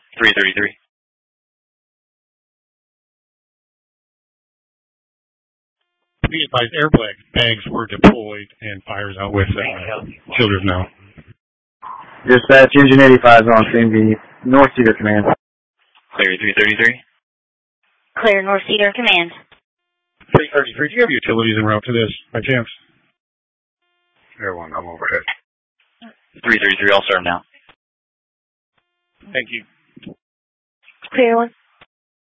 333. Be advised, airbag bags were deployed and fires out with Childers now. Dispatch, Engine 85 is on scene, North Cedar Command. Clear 333. Clear North Cedar Command. 333, do you have utilities en route to this, by chance? Air 1, I'm overhead. 333, I'll serve now. Thank you. Clear 1.